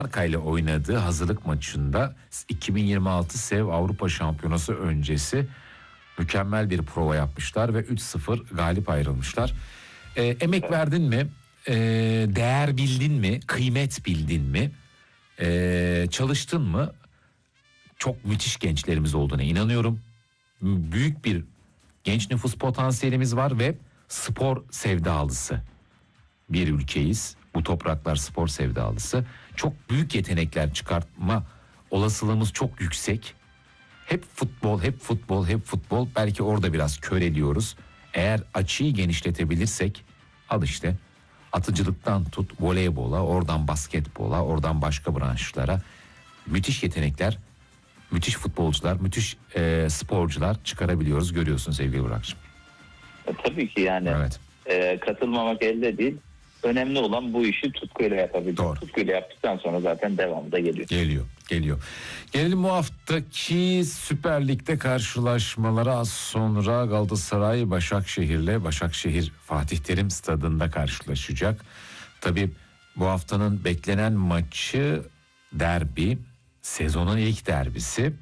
Danimarka ile oynadığı hazırlık maçında 2026 SEV Avrupa Şampiyonası öncesi mükemmel bir prova yapmışlar ve 3-0 galip ayrılmışlar. Emek verdin mi? Değer bildin mi? Kıymet bildin mi? Çalıştın mı? Çok müthiş gençlerimiz olduğuna inanıyorum. Büyük bir genç nüfus potansiyelimiz var ve spor sevdalısı bir ülkeyiz. Bu topraklar spor sevdalısı. Çok büyük yetenekler çıkartma olasılığımız çok yüksek. Hep futbol, hep futbol, hep futbol. Belki orada biraz köreliyoruz. Eğer açıyı genişletebilirsek, al işte atıcılıktan tut voleybola, oradan basketbola, oradan başka branşlara müthiş yetenekler, müthiş futbolcular, müthiş sporcular çıkarabiliyoruz. Görüyorsun sevgili Burak'cığım. Tabii ki yani Evet. Katılmamak elde değil. Önemli olan bu işi tutkuyla yapabilmek. Doğru. Tutkuyla yaptıktan sonra zaten devamı da geliyor. Geliyor. Gelelim bu haftaki Süper Lig'de karşılaşmalara. Az sonra Galatasaray Başakşehir Fatih Terim Stadı'nda karşılaşacak. Tabii bu haftanın beklenen maçı derbi, sezonun ilk derbisi.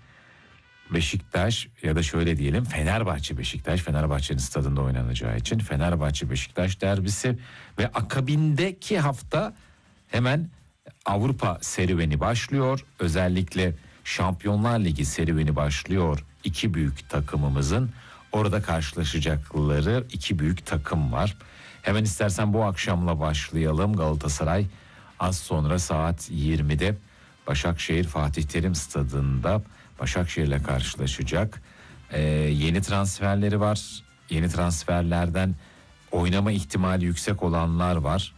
Beşiktaş ya da şöyle diyelim Fenerbahçe'nin stadında oynanacağı için Fenerbahçe-Beşiktaş derbisi ve akabindeki hafta hemen Avrupa serüveni başlıyor. Özellikle Şampiyonlar Ligi serüveni başlıyor. İki büyük takımımızın orada karşılaşacakları iki büyük takım var. Hemen istersen bu akşamla başlayalım. Galatasaray az sonra saat 20'de Başakşehir Fatih Terim Stadı'nda Başakşehir'le karşılaşacak. Yeni transferleri var. Yeni transferlerden oynama ihtimali yüksek olanlar var.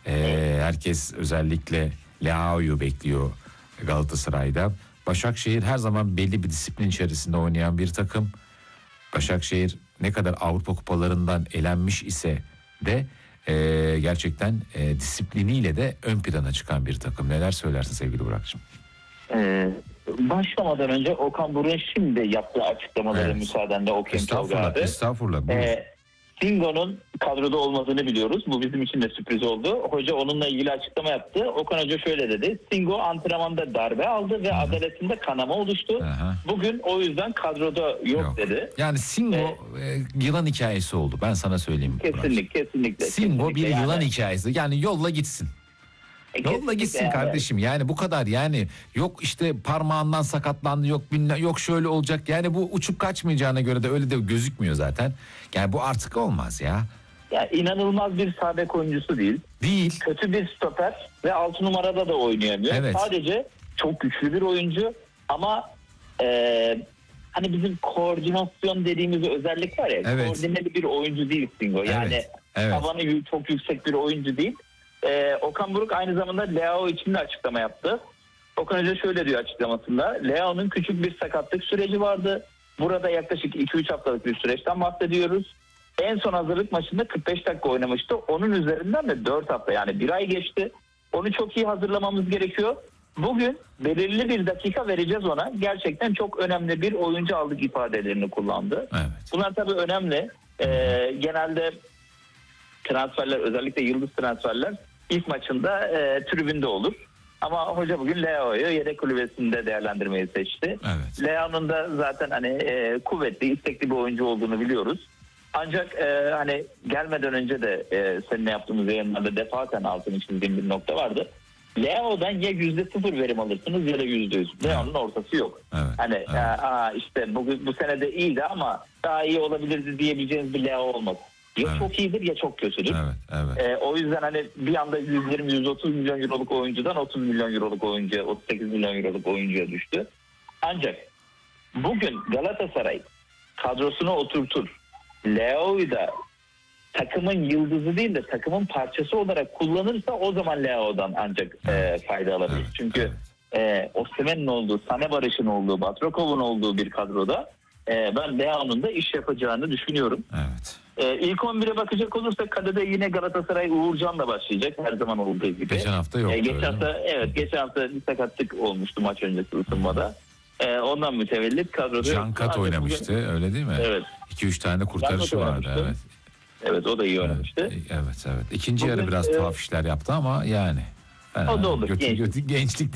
Herkes özellikle Leao'yu bekliyor Galatasaray'da. Başakşehir her zaman belli bir disiplin içerisinde oynayan bir takım. Başakşehir ne kadar Avrupa kupalarından elenmiş ise de gerçekten disipliniyle de ön plana çıkan bir takım. Neler söylersin sevgili Burak'cığım? Başlamadan önce Okan Buruk'un şimdi yaptığı açıklamaları müsaadenle okuyayım. Estağfurullah. Singo'nun kadroda olmadığını biliyoruz. Bu bizim için de sürpriz oldu. Hoca onunla ilgili açıklama yaptı. Okan Hoca şöyle dedi. Singo antrenmanda darbe aldı ve adaletinde kanama oluştu. Bugün o yüzden kadroda yok dedi. Yani Singo yılan hikayesi oldu. Ben sana söyleyeyim. Kesinlikle. Singo bir yılan hikayesi. Yani yolla gitsin. Yolla gitsin yani. Kardeşim yani bu kadar yani yok işte parmağından sakatlandı yok şöyle olacak yani bu uçup kaçmayacağına göre de öyle de gözükmüyor zaten. Yani bu artık olmaz ya. Ya inanılmaz bir sağ bek oyuncusu değil. Kötü bir stoper ve 6 numarada da oynayamıyor. Evet. Sadece çok güçlü bir oyuncu ama hani bizim koordinasyon dediğimiz özellik var ya. Evet. Koordineli bir oyuncu değil Singo. Yani tavanı çok yüksek bir oyuncu değil. Okan Buruk aynı zamanda Leao için de açıklama yaptı. Okan Hoca şöyle diyor açıklamasında. Leao'nun küçük bir sakatlık süreci vardı. Burada yaklaşık 2-3 haftalık bir süreçten bahsediyoruz. En son hazırlık maçında 45 dakika oynamıştı. Onun üzerinden de 4 hafta yani 1 ay geçti. Onu çok iyi hazırlamamız gerekiyor. Bugün belirli bir dakika vereceğiz ona. Gerçekten çok önemli bir oyuncu aldık ifadelerini kullandı. Evet. Bunlar tabii önemli. Genelde transferler özellikle yıldız transferler ilk maçında tribünde olur. Ama hoca bugün Leao'yu yedek kulübesinde değerlendirmeyi seçti. Evet. Leao'nun da zaten hani kuvvetli, istekli bir oyuncu olduğunu biliyoruz. Ancak hani gelmeden önce de seninle yaptığımız yayınlarda defaten altını çizdiğim bir nokta vardı. Leao'dan ya %0 verim alırsınız ya da %100. Leao'nun ortası yok. Evet. Hani işte bu sene de iyiydi ama daha iyi olabilirdi diyebileceğiniz bir Leao olmaz. Ya çok iyidir ya çok kötüdür. Evet. O yüzden hani bir anda 120-130 milyon euroluk oyuncudan 30 milyon euroluk oyuncuya, 38 milyon euroluk oyuncuya düştü. Ancak bugün Galatasaray kadrosunu oturtur. Leao'yu da takımın yıldızı değil de takımın parçası olarak kullanırsa o zaman Leao'dan ancak fayda alabilir. Çünkü Osimhen'in olduğu, Sané Barış'ın olduğu, Batrakov'un olduğu bir kadroda ben Leao'nun da iş yapacağını düşünüyorum. Evet. İlk 11'e bakacak olursak kadede yine Galatasaray Uğurcan'la başlayacak her zaman olduğu gibi. Geçen hafta yoktu. Geçen hafta bir sakatlık olmuştu maç öncesi ısınmada. Ondan mütevellit kadroda. Cankat oynamıştı bugün, öyle değil mi? Evet. 2-3 tane kurtarışı vardı. Evet. Evet o da iyi oynamıştı. Evet. İkinci yarı biraz tuhaf işler yaptı ama yani. O da olur. Gençlik